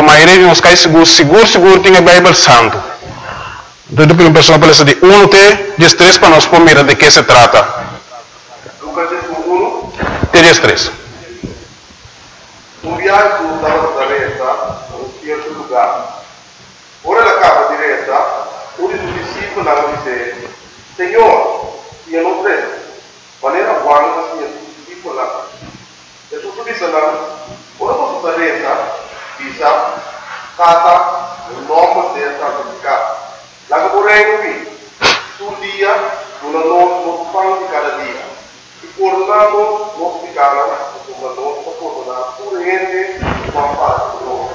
maioria de nós cai seguro tem a Bíblia Santo. Então, depois uma pessoa fala de 1 até 13 para nós mirar de que se trata. Lucas 1 até 13. Viaggio dalla Nazareta, un certo lugar. Ora la capa diretta, uno dei discepoli dice, Signore, io non credo, ma era buono la mia discepoli. E tutto dice, ora posso diretta, dice, Tata, il nome del santificato. La che vorrei qui, sul dia, una non fanno di cada dia. E tornando, non si cala, come non si torna, pure niente, non fa loro.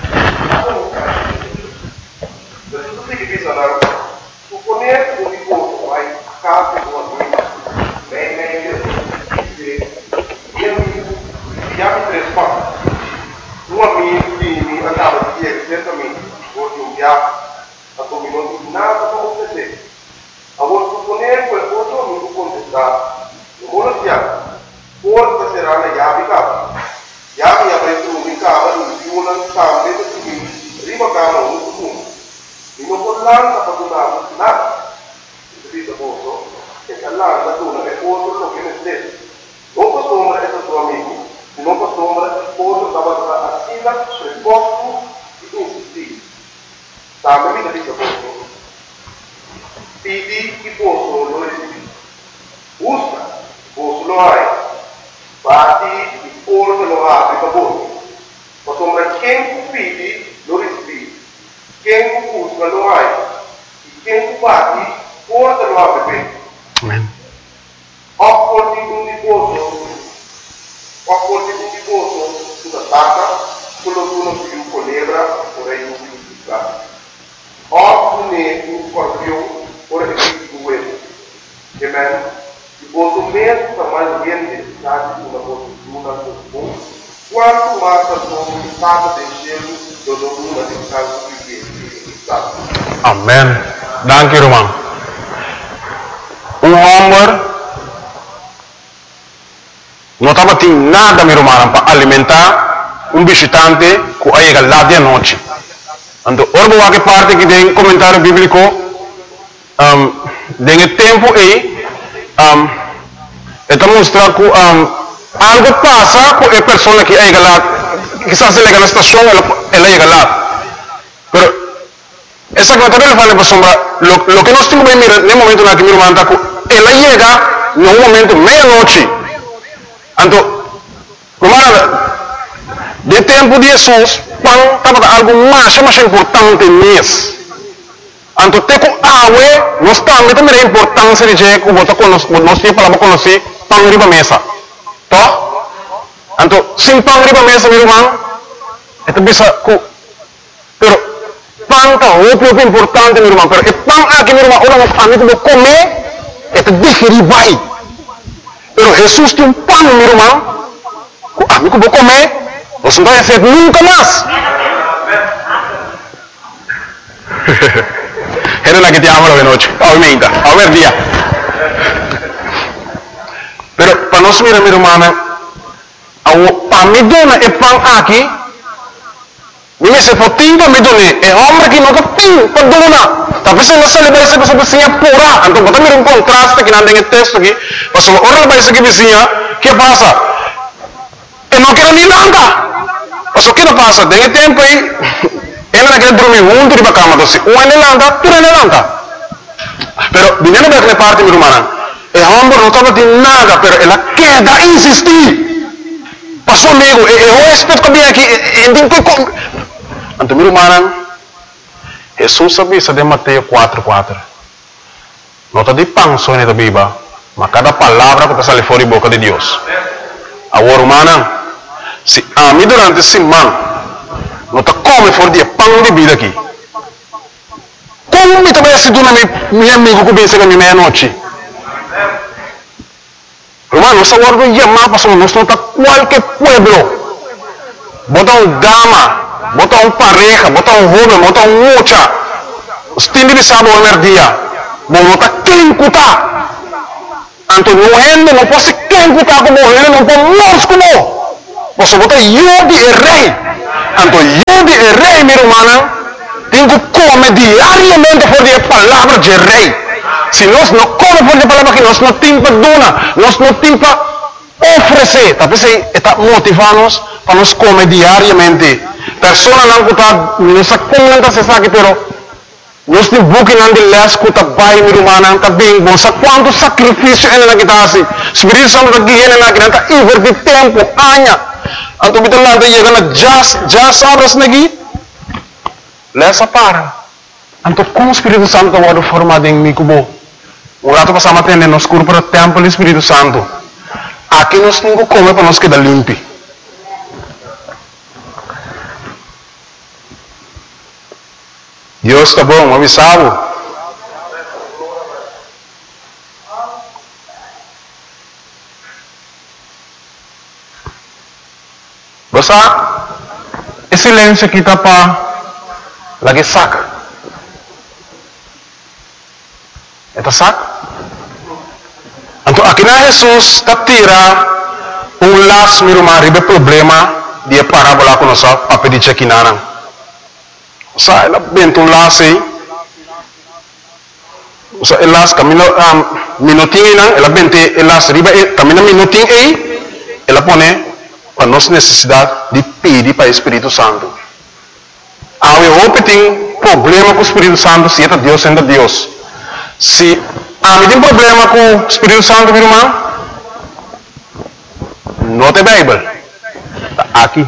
Per tutti che bisogna, supponere un ricordo, vai a casa con la vita, meglio, chiami 3 passi. Un amico mi andava a dire, certamente, oggi un viaggio, a come non dico nada come se a voi supponere quel cosa non può contestare. Non vuole piano, forse sarà una chiave cava. Chiave avrete un cava, in una cambia di qui, prima cava un punto. In un collante ha fatto nada. Si dice posto, che l'anda tu non è posto lo che ne stesso. Non posso ombra è tuo amico, non posso ombra posto stava a sila, per posto di insistire. Sta mi dice posto. Pidi che posto lo resiedi. Usa. Posso lo hai, bati il pollo lo apri per voi. Ma sembra che fidi lo respiri, che busca lo hai, che bati, porta lo apri per. Amen. Apporti un tifoso sulla tacca, quello che uno più colebra, vorrei un più piccato. Oppure un scorpione, ora che più due. Amen. Posso mesmo tamanho de necessidade de uma postura comum, quanto mais a sua estado de gelo do domínio de casa que está. Amen. Danke, Roman. Homem não estava tendo nada, meu irmão, para alimentar visitante que chega lá de noite. Então, ora, que parte que tem comentário bíblico, tem tempo aí, está mostrando que algo passa com a pessoa que chega lá, quizás ele chega na estação, ela chega lá. Mas, essa coisa também fala para sombra, o que nós temos que mirar no momento na que meu irmão está, ela chega no momento meia-noite. Então, de tempo de Jesus, estava algo mais importante nisso. Então, tem que água, nós também a importância de que nós temos para conhecer pão riba mesa. Tá? Então, sem pão riba mesa, meu irmão, é bisa que, pero pão é muito importante, meu irmão. Pero pão aqui, meu irmão, a gente vai comer, é digerir vai. Pero Jesus tem pão, meu irmão, a gente vai comer, você não vai fazer nunca mais. Era la que te amo la noche, obviamente, a ver día. Pero para nós mirar, meu irmão, para mim dona é pão aqui, me se potinga me dona é homem que nunca tem para dona. Talvez não se leva essa pessoa vizinha pura. Então bota mirar contraste que não tem texto aqui. Mas ora vai ser que vizinha, que passa? Eu não quero nem nada. Mas o que não passa? Tem tempo aí. Ela não quer dormir junto de cama, então um ele lanta, tu ele lanta. Pero viniendo daquela parte, meu irmão, o homem não estava de nada, pero ela quer insistir. Passou amigo, eu respeito que vem aqui, então meu irmão, Jesus sabia de Mateus 4:4. Não está de pão só na Bíblia, mas cada palavra que sai fora da boca de Deus. Agora, irmão, se a mim durante a semana não está come fora de pão de vida aqui. Como me também se dona meu amigo que vem chegar na meia-noite? Irmão, nós agora vamos chamar para nós não está qualquer pueblo. Bota dama, bota pareja, bota jovem, bota mocha. Os times de sábado ao dia. Bom, está quem cutar. Então, não pode ser quem cutar como ele, não pode nós como. Você bota eu de rei. Anto yo de rei, mi hermana, tengo que comer diariamente por la palabra de rei. Si nós não comemos por la palabra que nós não temos para donar, nós não temos para oferecer. Talvez está motivando-nos para nós comer diariamente. Pessoas não está, não sei como não se sabe, pero nós temos bukin de les que está bem, mi hermana, está bem bom. Sabe quanto sacrifício ele não está assim? Espírito Santo está aqui, ele não está invertir tempo, anos. Anto bitan lang tayo na just oras nagi. Lesa para. Anto kung Espírito Santo wado formado em mikubo. O rato pasama tende nos curso para o templo do Espírito Santo. Aqui nós não come para nós quedar limpi. Deus está bom, avisado. Basta, e silêncio kita pa lagi sak. Ito sak. Anto aqui na Jesus tatira las mirumari be problema dia parabola ko sa papedi chekinarang. Sa ela bentun lasi. Sa elas kamino minuting nang ela bente elas riba kamina minuting ela pone para nossa necessidade de pedir para o Espírito Santo. Há um problema com o Espírito Santo, se é Deus, ainda Deus. Se há um problema com o Espírito Santo, meu irmão, não tem Bíblia. Está aqui.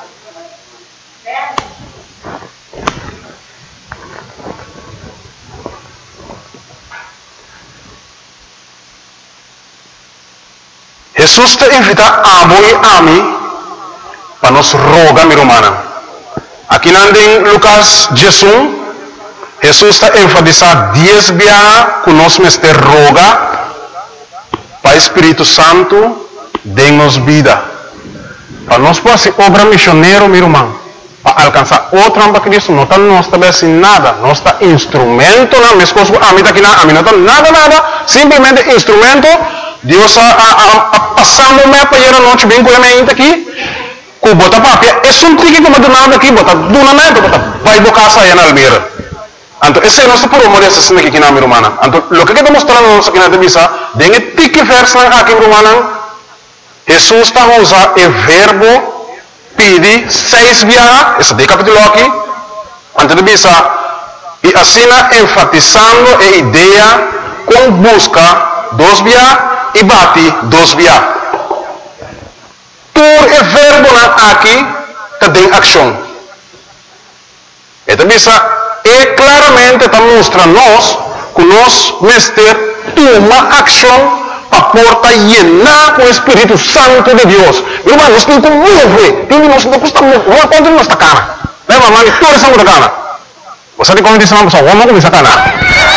Jesus te invita a mim para nos rogar, minha irmã. Aqui em Lucas 16, Jesus está enfatizando 10 vezes que nós me roga para o Espírito Santo dê-nos vida. Para nós fazer obra missionária, minha irmã, para alcançar outra para Cristo, não está nós também sem nada, nós está instrumento, não, minhas coisas, a mim não está nada, simplesmente instrumento. Deus passando me para ir a noite bem com a minha aqui, com bota papia, é só um trique que eu nada aqui, bota donamento, bota vai do casa aí na Almeida. Então esse é nosso promo dessa cena aqui na minha irmã. Então o que está mostrando nossa aqui na divisa, dengue tique verso na aqui irmã, Jesus está usando o verbo pedir 6 vezes, esse de capítulo aqui, antes de divisa, e assim enfatizando a ideia com busca 2 vezes e bate 2 vezes. Por o verbo aqui tem ação. Então, é claramente está mostrando nós que nós mestre toma ação para porta llenar com o Espírito Santo de Deus. Irmão, nós temos que mover. Nós não custa mover. Quanto nós está cana? Lembra, mano, toda essa coisa cana. Você tem como dizer uma pessoa, vamos começar a cana.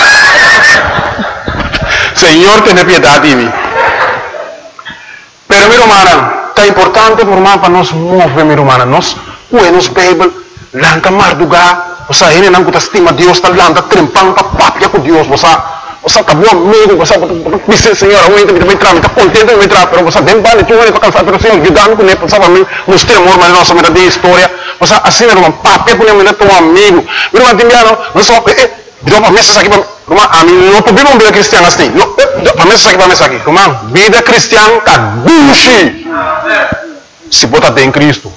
Senhor, tenha piedade de mim. Pero, minha irmã, está importante para nós mover, minha irmã. Nós, nos Bíblia, lanca mardugar. Você ainda não estima Deus, está lanca trempando, está papia com Deus. Você está bom amigo, você diz, Senhor, eu também entrar, está contente de entrar, mas você tem vale, tu vai cansar, mas Senhor, ajudando com ele, para mim, nos temor, mas nossa vida de história. Você assim, minha irmã, papia com ele, teu amigo. Minha irmã, tem não só, deu para mesa aqui, irmã, a mim não podemos vida cristiana assim. Para mesa aqui, irmã, vida cristiana está buchi. Se bota em Cristo.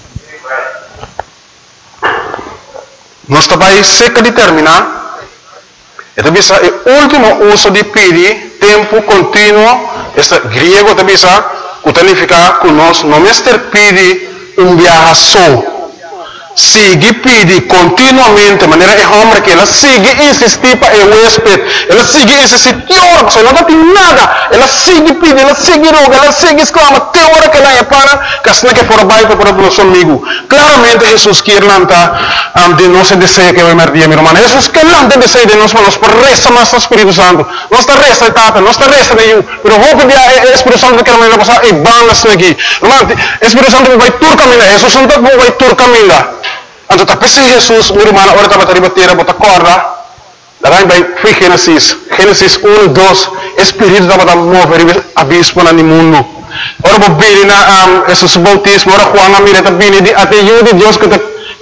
Nós também seca de terminar. Então, o último uso de pedir, tempo contínuo, este grego também significa que nós não pedir viaje só. Sigue pedir continuamente, de maneira é homem que ela sigue insistir para o huésped, ela sigue insistir, que hora que não tem nada, ela sigue pedir, ela sigue rogar, ela sigue exclama, que hora que ela é para, que assim que for baixo para o nosso amigo. Claramente Jesus quer lançar de nosso desejo que vai merdir, minha irmã. Jesus quer lançar desejo de nós, mas por resta mais o Espírito Santo, não está resta etapa, não está resta de eu, mas vou pedir o Espírito Santo que ela vai passar e bandas aqui. Irmã, o Espírito Santo vai tur caminhar, Jesus Santo vai tur caminhar. Então, tapi si Jesus, minha irmã, ora estava a bater, bota corda, daí vai Gênesis 1, 2, Espírito estava a mover abismo no mundo. Ora, vou vir na Jesus bautismo, ora Juan a mira, está vindo até eu de Deus que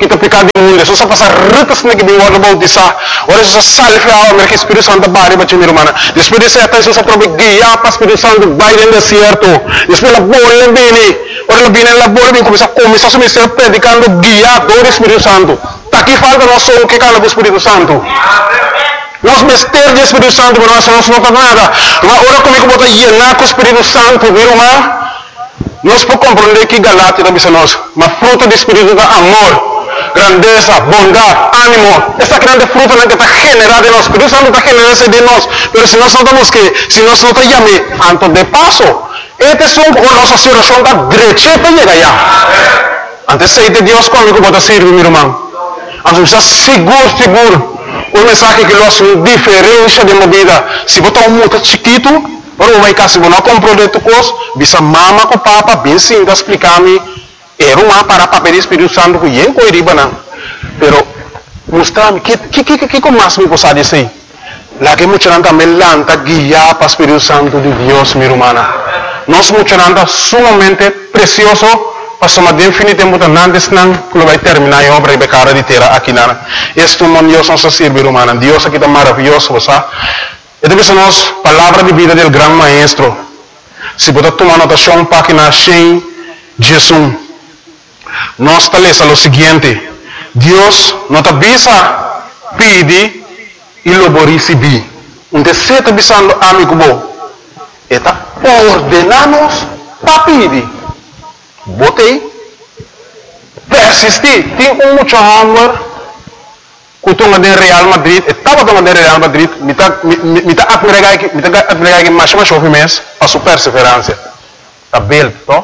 kita picar de mundo, só passa rutas na que de water bautizar, ora só salve a merque Espírito Santo bari ba minha irmã. Depois desse até só trobe guia para Espírito Santo vai no deserto. Depois la bola bene, ora la bene la bola bem começa a se predicando guia do Espírito Santo. Tá aqui falta nós som que cala do Espírito Santo. Nós mester de Espírito Santo, mas nós não tá nada. Mas ora comigo bota llenar com o Espírito Santo, minha irmã. Nós podemos compreender que Galatia também nós, mas fruto do Espírito é amor, grandeza, bondade, ânimo. Essa grande fruta que está generada em nós. O Espírito Santo está generando de nós. Mas se nós não estamos que, se nós não estamos antes de passo, este é a nossa situação da direita para chegar lá. Antes de Deus comigo pode servir, meu irmão. Antes está seguro. Um mensagem que nós diferença de uma vida. Se botar muito chiquito, ora vai cá, se você não comprou de tu coisa, bisa mama com papa, bem sim, tá explicar-me, era uma para papel do Espírito Santo que eu não iria não. Pero, mostrar-me, que mais me possa dizer? Lá que muita gente também lanta guiar para o Espírito Santo de Deus, minha irmã. Nós muita gente sumamente precioso, para somar definitivamente antes não, que vai terminar a obra e becara de terra aqui na. Este é Deus nosso ser, minha irmã. Deus aqui está maravilhoso, você. Esta é a nossa palavra de vida do grande maestro. Se você tomar anotação, página 100, Jesus. Nós estamos o seguinte: Deus nos avisa, pede e logo receber. Então, se está avisando amigo bom, está ordenando para pedir. Botei, persistir. Tem muito amor. Kutunga de Real Madrid, estava tomando de Real Madrid, me tá admirar que mais chove mês, a sua perseverança. Tá bem, to?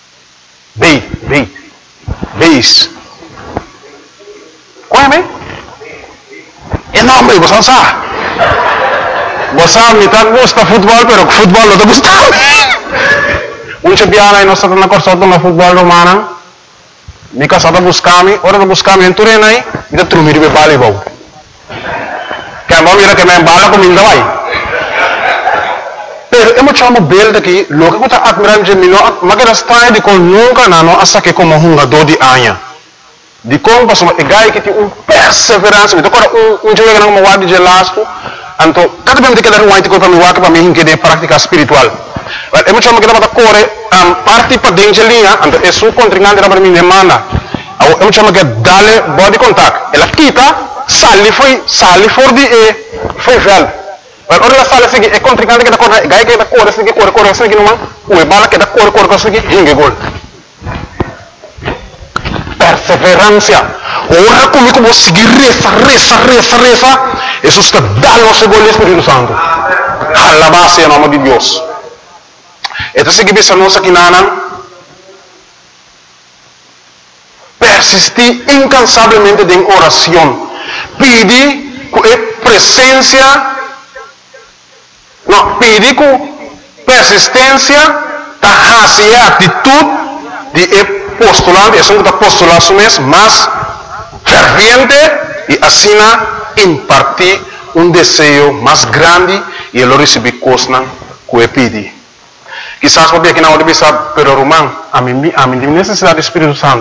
Beis. Qual é, me? É nome, você não sabe. Você me tá gosta futebol, pero futebol não tá gostando. Piana e nós estamos na corsa do futebol romano. Mi casa está buscando, ora está buscando em Turena aí, me dá trumir de bala e bom. Que a mão mira que me bala com minha vai. Pero eu me chamo bel daqui, logo que está admirando de mim, mas que está de com nunca não, hasta que como jogador de anha. De como passou, é gai que tem perseverança, me toca jogo que não me guarda de lasco, então cada vez que ele vai te comprar me guarda para mim que de prática espiritual. Eu me chamo que está corre parte para dentro de linha, então é sua contrincante para mim demanda. Eu me chamo que dale body contact. Ela quita, sali for de foi velho. Ora ela sale seguir é contrincante que está corre, gai que está corre seguir numa, o bala que está corre seguir hinge gol. Perseverança. Ora comigo vou seguir reza. Isso está dando o gol do Espírito Santo. Alabado em nome de Deus. Então, se você não aqui persistir incansavelmente em oração, pedir com presença, pedir com persistência, a atitude de postulante, é um apostolado mesmo, mas ferviente e assim impartir um desejo mais grande e ele receber coisas que pedir. Quizás porque aqui na hora de pensar, pero Román, a mim tem necessidade do Espírito Santo.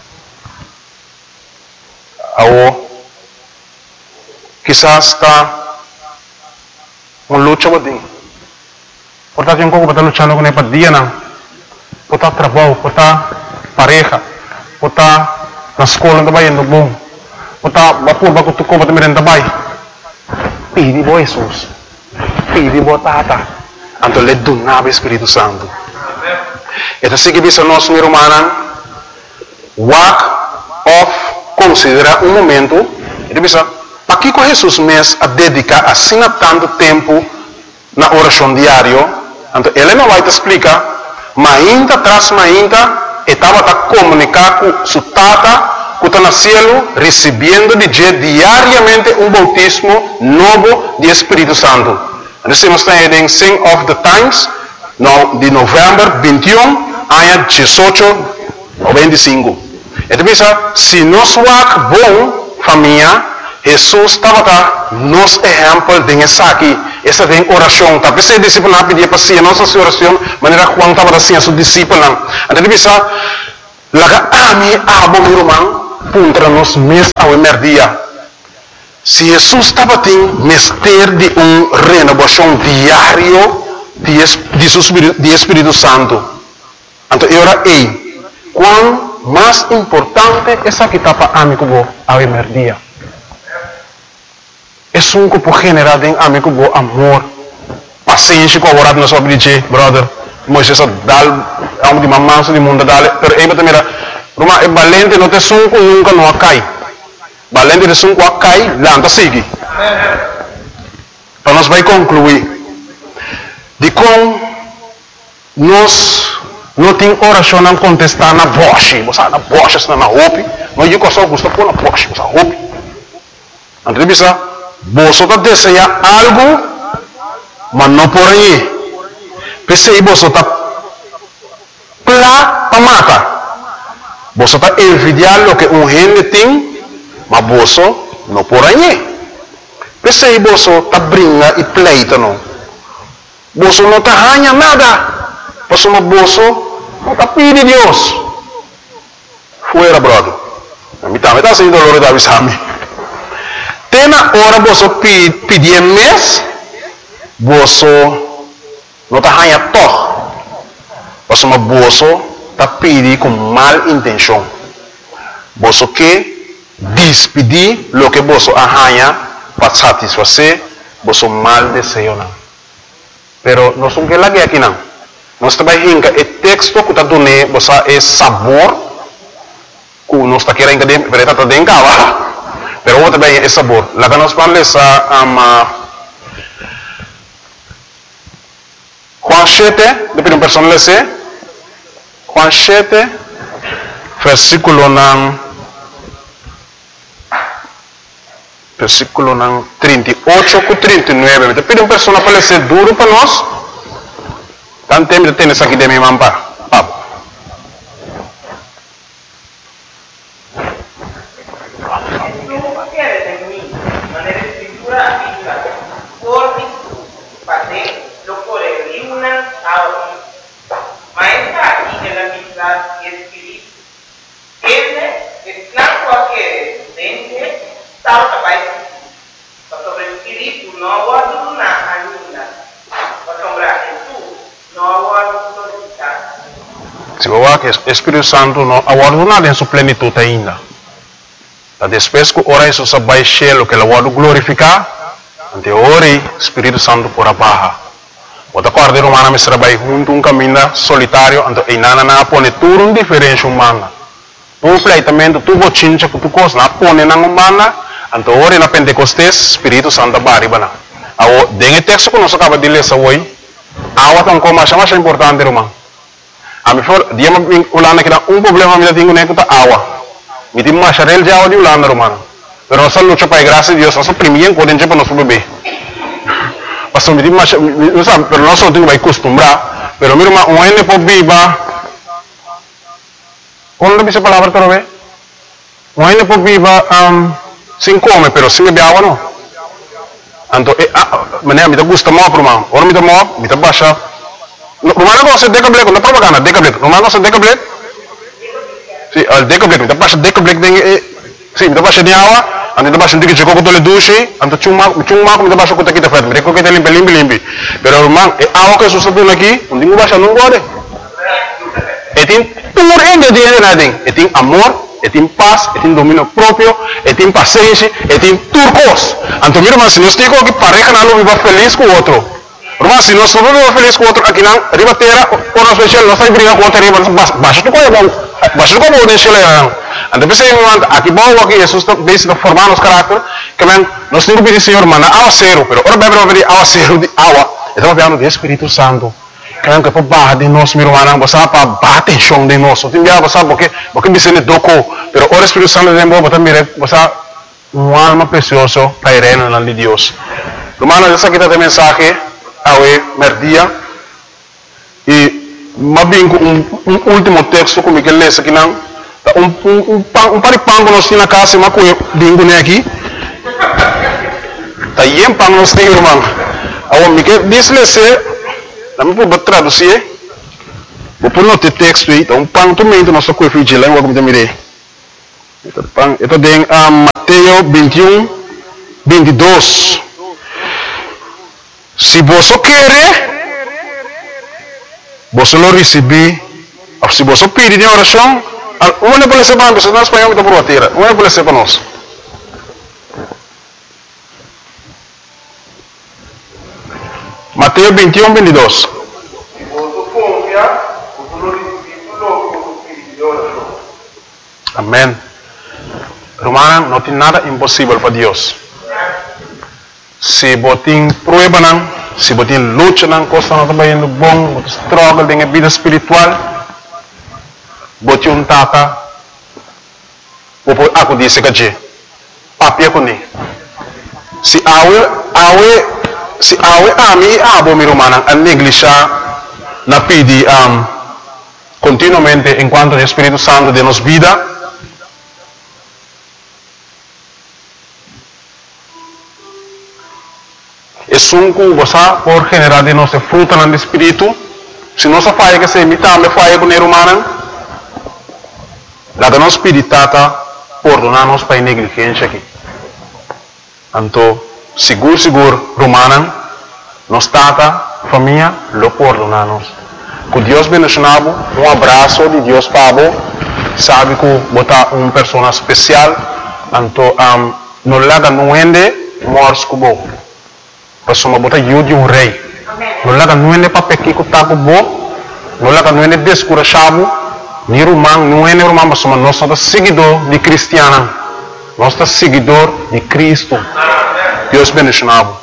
Quizás está uma luta com ele. Portanto, tem um pouco para estar lutando com ele para dia, não. Por estar trabalho, por estar pareja, por estar na escola também, no bom. Por estar baku tu ko também também. Pedi bo Jesus. Pedi bo tata. Então, ele donava o Espírito Santo. Então, se você nós, minha irmã, walk off, considera um momento, ele diz, para que Jesus mesmo a dedicar assim a tanto tempo na oração diária? Então, ele não vai te explicar, mas ainda atrás, estava a comunicar com sua tata, que está no céu, recebendo diariamente um bautismo novo de Espírito Santo. Nós estamos em Sing of the Times, de novembro 21, ano 18 ou 25. Então, se nós somos bom família, Jesus estava nos exemplo de essa aqui, essa tem oração. Tapi se discípulo não pedia para si, nossa oração, maneira Juan estava assim a sua discípula. Então, laga ami abo irmão, contra nos mes ao merdia. Se Jesus estava tendo mestre de renovação diário de Espírito Santo, então era quão mais importante essa que estava amigo ao merdia. É que por generar em amigo amor, paciência com a nós sobre dizer, brother, Moisés dá de mamãe de mundo dale, pero aí também Roma é valente não te sunco nunca não cai. Valente de sunco cai, lanta sigue. Então nós vai concluir de como nós não tem oração não contestar na voz, você na voz está na roupa, não eu só gosto pôr na voz, você roupa. Entrevista, você está desejar algo, mas não por aí. Pensei você está para matar. Você está envidiando o que gente tem, mas você não por aí. Pensei você está brincando e pleito não. Você não está ganhando nada. Você não está pedindo Deus. Fuera, brother. Me está sendo dolor da visão. Tem na hora você pedir mês, você não está ganhando todo. Você está pedindo com mal intenção. Você quer despedir o que você ganha para satisfazer você mal desejo. Pero não somos que aqui não. Nós trabalhamos o texto que está dando você sabor que nós está querendo que está dentro da pero outro também é sabor. Lá que nós falamos Juan 7, depois uma pessoa lê Juan 7, versículo 38 com 39. Depois uma pessoa para ler duro para nós. Tanto tempo de ter isso aqui de minha mãe, Pablo. Se você que o Espírito Santo não aguarda nada em sua plenitude ainda. Depois que ora isso se vai cheio que ele vai glorificar, então ora o Espírito Santo por abaixo. Outra coisa humana me trabalha junto caminho solitário, então e nada na põe tudo um diferente humana. Um pleitamento tu bochincha que tu coisa na põe na humana, então ora na Pentecostes Espírito Santo baribana. Ao dengue texto que nós acaba de ler hoje, awa tão como mais importante irmão. A mim for dia me ulana que problema me tenho nem que tá awa. Me tem mais charel de awa de ulana irmão. Pero nós luta para graça de Deus, nós primeiro quando gente para nosso bebê. Pastor me tem mais, não sabe, pero nós não temos que acostumbrar. Pero meu irmão, um ene por viva. Quando dice palavra para ver? Um ene por viva sem comer, pero sem beber água não. Então, mané me gusta mais irmão. Ora me dá mais, me dá baixa. Rumah ko sa Decablek, na propaganda Decablek. Rumah ko sa Decablek. Si al Decablek, mi tapos Decablek ding si mi tapos dia awa, ando tapos hindi ko ko tole dushi, ando chuma ko mi tapos ko kita fet, mi ko kita limpi. Pero rumah awa ko susunod aqui, hindi mo ba siya nung gode. Etin pur ingrediente natin. Etin amor, etin paz, etin dominio propio, etin paciência, etin turcos. Anto mira mas nós tico que pareja na lo viva feliz com outro. Rumah si nós não vamos feliz com outro aqui não, ribatera, ou nós fechamos, nós estamos brigando com outro riba, baixo do coisa bom, baixo do coisa bom deixa ele. Então pensei aqui bom aqui Jesus está bem formar nos caráter, que nós temos que pedir Senhor, mana awa zero, pero ora bebe pedir awa zero de awa, estamos falando do Espírito Santo. Que para barra de nós, meu irmão, você para bater chão de nós, tem dia você porque me sente doco, pero ora Espírito Santo de novo, também você uma alma preciosa para ir na de Deus. Irmão, essa aqui tem mensagem awe merdia e mabingo último texto como que lê aqui não paripango nós na casa mas com bingo né aqui tá yem pang nós tem irmão awe me que diz na me por traduzir vou por no texto aí então pang tu mente nosso coefficiente lá eu vou me Ito din Mateo 21, 22. Se você quer, você lo receber. Se você pedir em oração, uma pode ser para nós, nós espanhol está por bater. Uma pode ser para nós. Mateo 21, 22. Se você confia, você lo receber logo que você pedir em oração. Amém. Romana, não tem nada impossível para Deus. Se você tem prueba, se você tem luta, coisa não está indo bom, você struggle em vida espiritual, você um tata, você aku disse que papi aku ni. Se awe ami abo mi romana a negligenciar na pedi continuamente enquanto o Espírito Santo de nos vida. Es un cosa por generar de nuestra fruta en el espíritu. Si no se falla que se imita, me falla con el humano. La de nos spiritata perdonarnos para negligencia aquí. Anto, seguro, romana, nos tata, familia, lo perdonamos. Que Dios bendicionado, un abrazo de Dios para vos. Sabe que vota una persona especial. Anto, no le haga nuende, mors como vos. Pasoma bota ajuda de um rei. Não laga nuene para pequir com taco bom. Não laga nuene descurachado. Ni romano, nuene romano, mas nós somos seguidor de cristiano. Nós somos seguidor de Cristo. Deus bendicionado.